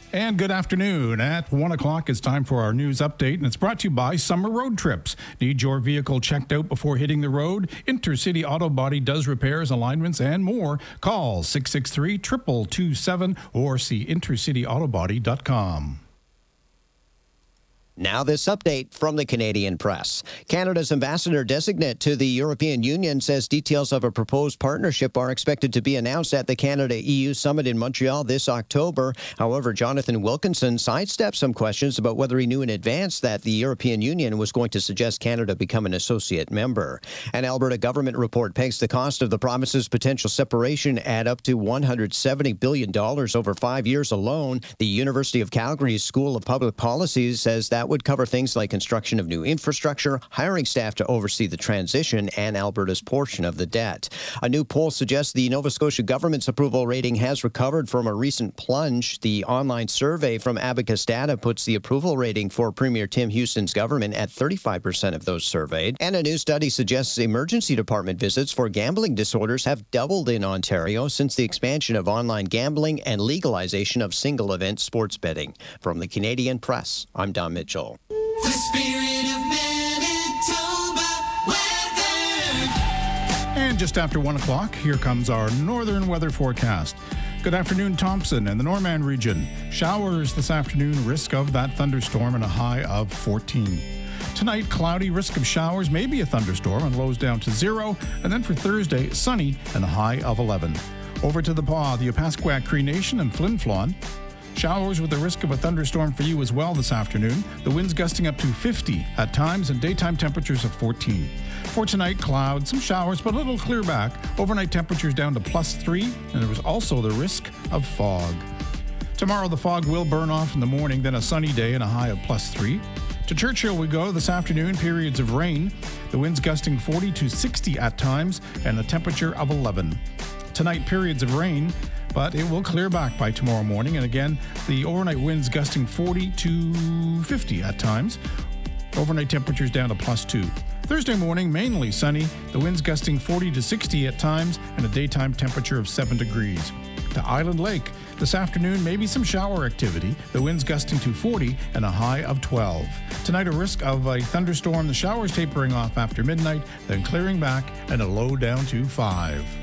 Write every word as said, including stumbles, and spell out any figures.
And good afternoon. At one o'clock, it's time for our news update, and it's brought to you by Summer Road Trips. Need your vehicle checked out before hitting the road? Intercity Auto Body does repairs, alignments, and more. Call six six three, two two two seven or see intercity auto body dot com. Now this update from the Canadian Press. Canada's ambassador designate to the European Union says details of a proposed partnership are expected to be announced at the Canada-E U summit in Montreal this October. However, Jonathan Wilkinson sidestepped some questions about whether he knew in advance that the European Union was going to suggest Canada become an associate member. An Alberta government report pegs the cost of the province's potential separation at up to one hundred seventy billion dollars over five years alone. The University of Calgary's School of Public Policy says that would cover things like construction of new infrastructure, hiring staff to oversee the transition, and Alberta's portion of the debt. A new poll suggests the Nova Scotia government's approval rating has recovered from a recent plunge. The online survey from Abacus Data puts the approval rating for Premier Tim Houston's government at thirty-five percent of those surveyed. And a new study suggests emergency department visits for gambling disorders have doubled in Ontario since the expansion of online gambling and legalization of single-event sports betting. From the Canadian Press, I'm Don Mitchell. The spirit of Manitoba weather. And just after one o'clock, here comes our northern weather forecast. Good afternoon, Thompson and the Norman region. Showers this afternoon, risk of that thunderstorm and a high of fourteen. Tonight, cloudy, risk of showers, maybe a thunderstorm, and lows down to zero. And then for Thursday, sunny and a high of eleven. Over to the Pas, the Opaskwack Cree Nation and Flin Flon. Showers with the risk of a thunderstorm for you as well this afternoon. The winds gusting up to fifty at times and daytime temperatures of fourteen. For tonight, clouds, some showers, but a little clear back. Overnight temperatures down to plus three, and there was also the risk of fog. Tomorrow, the fog will burn off in the morning, then a sunny day and a high of plus three. To Churchill we go this afternoon, periods of rain. The winds gusting forty to sixty at times and a temperature of eleven. Tonight, periods of rain, but it will clear back by tomorrow morning. And again, the overnight winds gusting forty to fifty at times. Overnight temperatures down to plus two. Thursday morning, mainly sunny. The winds gusting forty to sixty at times and a daytime temperature of seven degrees. To Island Lake, this afternoon, maybe some shower activity. The winds gusting to forty and a high of twelve. Tonight, a risk of a thunderstorm. The showers tapering off after midnight, then clearing back and a low down to five.